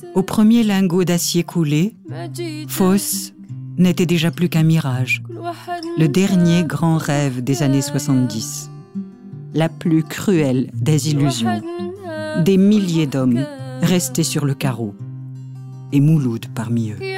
Au premier lingot d'acier coulé, Fos n'était déjà plus qu'un mirage, le dernier grand rêve des années 70, la plus cruelle des illusions, des milliers d'hommes restés sur le carreau, et Mouloud parmi eux.